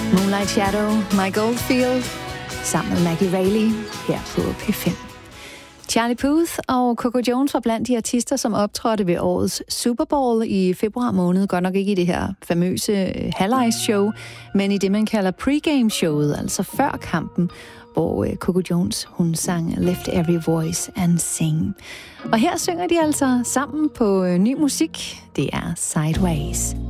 Moonlight Shadow, Mike Oldfield, sammen med Maggie Reilly her på P5. Charlie Puth og Coco Jones var blandt de artister, som optrådte ved årets Super Bowl i februar måned. Godt nok ikke i det her famøse halvlejs-show, men i det, man kalder pregame-showet, altså før kampen, hvor Coco Jones, hun sang Lift Every Voice and Sing. Og her synger de altså sammen på ny musik. Det er Sideways.